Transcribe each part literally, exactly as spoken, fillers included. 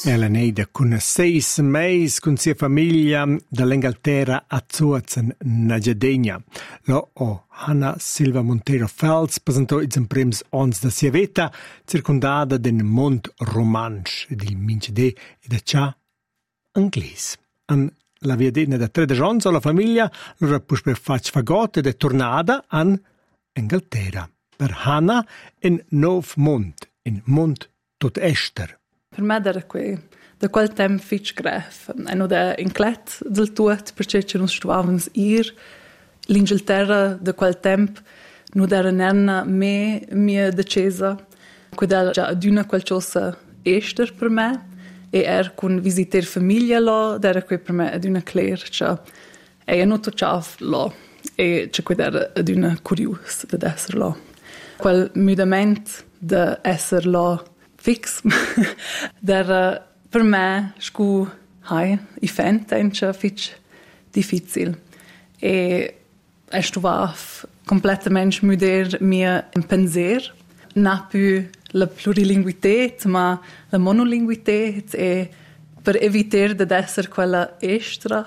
Ella neida con seis meis con sia famiglia dall'Inghilterra a Zuazen, Nagadegna. Lo o Hanna Silva Montero Fels presentò i prims ons da sia vita, circondata den Mont Romansch ed il mincede e da cià inglese. An la viadena da tre giorni la famiglia loro pus per fac fagot ed è tornata an Inghilterra. Per Hanna in Nov Mont, in Mont tot Ester. Per me era que, da quel tempo fitch gref. E non da inclet del tuot, perché ci non stuvavans ir. L'Inghilterra da quel tempo non era nenna me mia decesa. Quella già aduna qualcosa ester per me. E er con visiter famiglia là, era que per me aduna clear, cioè e io non tocciavo là. E c'è quella era aduna curious di essere là. Quel mudamento di essere là fix. Der per me scu hai i fentence fitch difficil. E è stuvav completamente muder mia penser. Na più la plurilinguität, ma la monolinguität e per evitare di essere quella extra.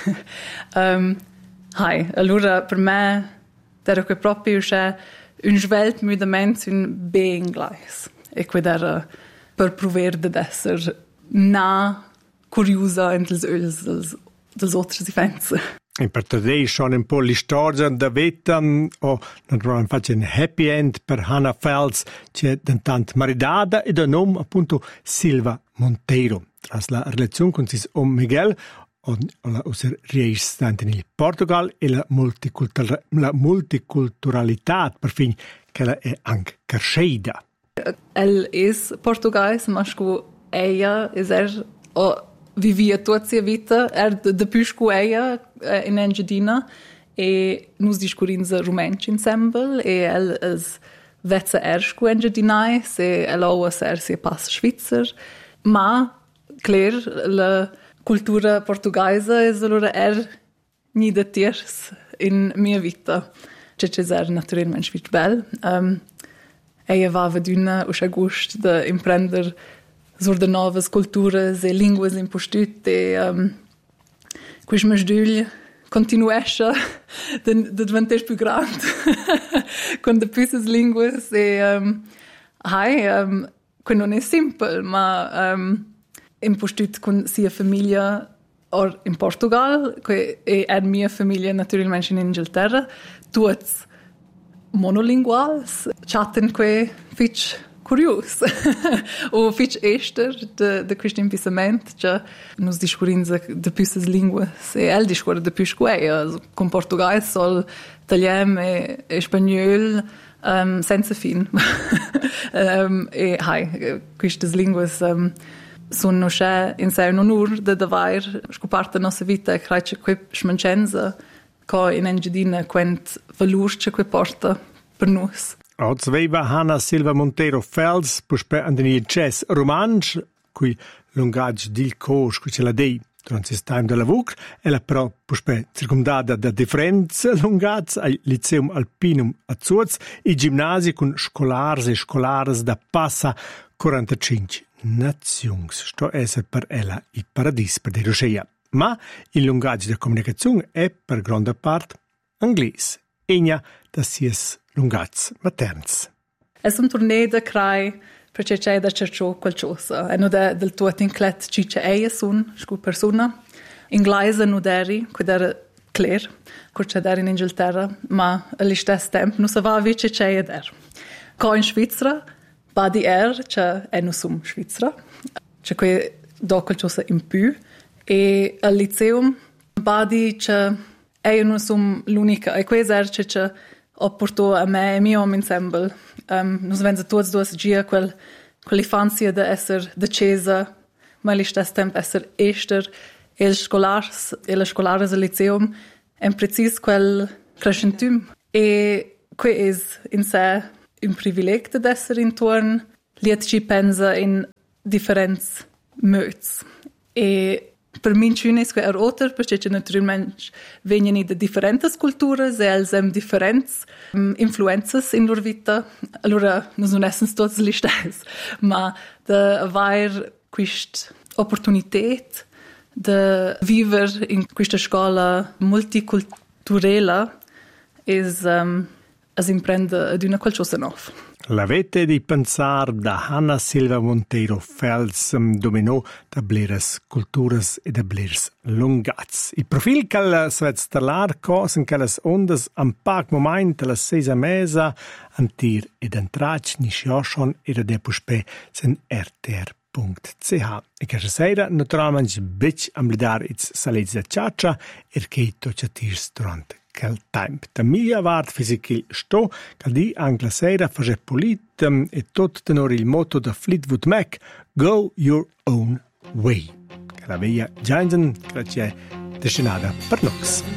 um, hai, allora per me era che proprio c'è un svelt mudamento un beingleis. E quella era per provare di essere na curiosa in les öls dels, dels altri eventi. E per te schon un po' l'istoria da vita o naturalmente faccio un happy end per Hanna Fels c'è tanto maridata e da nome appunto Silva Montero. Tras la relazione con sis om Miguel o la riestante in Portugal e la, multicultura, la multiculturalità per fin che la è anche crescida. El es português, mas que ella es er o vivia toda a sua vida er depois que ella in Engadina e nos discurimos romanç ensemble e el es vezza erst que Engadinais e el auch er se passa Schweizer, ma claro la cultura portuguesa es allora er ni de tiers in mia vita. C'è er naturalmente muito bel. Um, Ella va veduna us august de imprender sur de novas culturas e linguas impostute e um, quis mas dugli continuesce de, de diventare più grande con de pisas linguas e um, hai um, que non è simple ma um, impostute con sia famiglia or in Portugal que e er mia famiglia naturalmente in Inghilterra tuts monolinguals, chatten que fitch curios o fitch ester de de questo impensament già nos discurimos de pisas linguas e el discute de più square con portoghese sol italiano e, e spagnolo um, senza fin um, e hai queste linguas um, sono c'è in sé un onore de davar scoperta nostra vita e credo che smancenza che in Engadina quent valurce che porta per nos. Oz veiva Hanna Silva Montero Fels, puspe andeni chess romansch, cui lungage dil cosch, cui ce la dei durante il time della V U C, e la però puspe circumdata da differenze lungaz al Liceum Alpinum a Zuz, i gimnasi con scolars e scolares da passa quarantacinque nazions. Sto essere per ella il paradis per de Roscheia. Ma il lungaggio di comunicazione è per grande parte inglese. Egna da sies lungaz materns. Es un torneo da crai perché c'è da cercò qualcosa. E non da del tuo inclet ci c'è eia sun, scu persona. Inglese non deri, quid era clear, cur c'è der in Inghilterra, ma allo stesso tempo non sapeva vice c'è der. Co in Svizzera, badi er, c'è e non sum Svizzera. C'è qui do qualcosa in più. E al Liceum badi c'è e non sono l'unica e questo è che c'è opporto a me e mio ensemble um, nos venza tutti due gia quel quell'infanzia di essere decesa ma allo stesso tempo essere ester e il scolars e le scolares al Liceum è preciso quel crescentum e que è in sé un privilegio di essere intorno liet ci pensa in differenti mods e per me è che è otter perché naturalmente vengono da differenti culture e hanno differenti um, influenze in loro vita. Allora non sono tutti gli stessi, ma da avere questa opportunità di vivere in questa scuola multiculturale e um, a imprendere ad una qualcosa nuova. L'avete di pensare da Hanna Silva Monteiro Fels dominò da bleres culturas e da bleres lungats. Il profil che si vede stellar cos in quelles ondas un pac moment alla seisa mesa antir ed antrac ni schioschon e da depuspe sen R T R punct C H. E che sera naturalmente bic am lidar its salezza ciaccia e che tocciatirs durante quel tempo. Da mia vart fisichil sto, che di anche sera face polit e tot tenor il motto da Fleetwood Mac, go your own way. Che la via Jansen, che c'è destinata per noi.